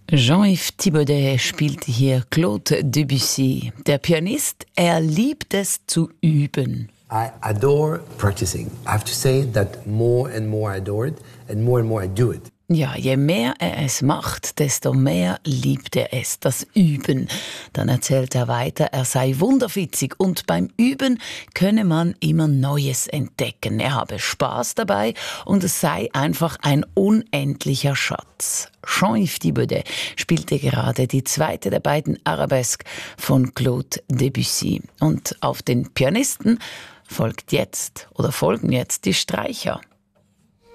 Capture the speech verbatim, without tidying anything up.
Jean-Yves Thibaudet spielte hier Claude Debussy. Der Pianist, er liebt es zu üben. I adore practicing. I have to say that more and more I adore it and more and more I do it. Ja, je mehr er es macht, desto mehr liebt er es, das Üben. Dann erzählt er weiter, er sei wunderwitzig und beim Üben könne man immer Neues entdecken. Er habe Spaß dabei und es sei einfach ein unendlicher Schatz. Jean-Yves Thibaudet spielte gerade die zweite der beiden Arabesques von Claude Debussy. Und auf den Pianisten folgt jetzt oder folgen jetzt die Streicher.